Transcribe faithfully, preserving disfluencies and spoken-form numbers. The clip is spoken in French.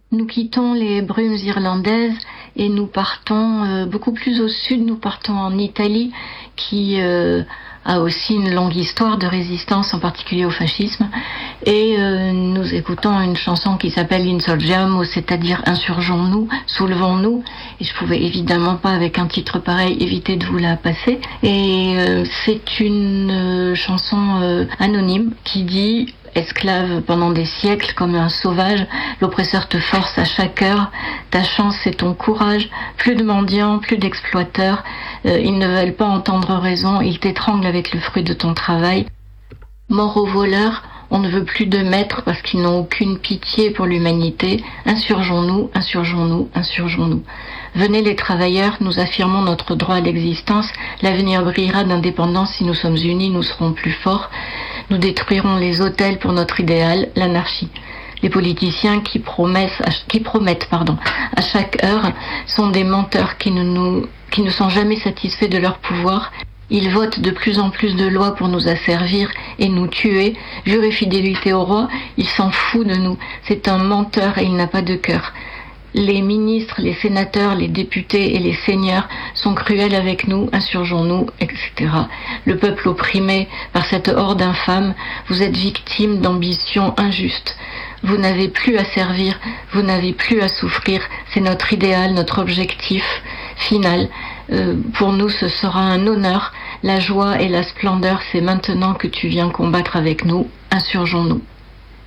Nous quittons les brumes irlandaises et nous partons euh, beaucoup plus au sud, nous partons en Italie qui euh, a aussi une longue histoire de résistance, en particulier au fascisme. Et euh, nous écoutons une chanson qui s'appelle Insurgiamo, c'est-à-dire insurgeons-nous, soulevons-nous. Et je pouvais évidemment pas, avec un titre pareil, éviter de vous la passer. Et euh, c'est une euh, chanson euh, anonyme qui dit: esclave pendant des siècles comme un sauvage, l'oppresseur te force à chaque heure, ta chance c'est ton courage, plus de mendiants, plus d'exploiteurs, euh, ils ne veulent pas entendre raison, ils t'étranglent avec le fruit de ton travail. Mort aux voleurs, on ne veut plus de maîtres parce qu'ils n'ont aucune pitié pour l'humanité. Insurgeons-nous, insurgeons-nous, insurgeons-nous. Venez les travailleurs, nous affirmons notre droit à l'existence. L'avenir brillera d'indépendance si nous sommes unis, nous serons plus forts. Nous détruirons les hôtels pour notre idéal, l'anarchie. Les politiciens qui promettent, qui promettent pardon, à chaque heure sont des menteurs qui ne, nous, qui ne sont jamais satisfaits de leur pouvoir. Ils votent de plus en plus de lois pour nous asservir et nous tuer. Jurer fidélité au roi, il s'en fout de nous. C'est un menteur et il n'a pas de cœur. Les ministres, les sénateurs, les députés et les seigneurs sont cruels avec nous, insurgeons-nous, et cetera. Le peuple opprimé par cette horde infâme, vous êtes victime d'ambitions injustes. Vous n'avez plus à servir, vous n'avez plus à souffrir. C'est notre idéal, notre objectif final. Euh, pour nous, ce sera un honneur. La joie et la splendeur, c'est maintenant que tu viens combattre avec nous. Insurgeons-nous.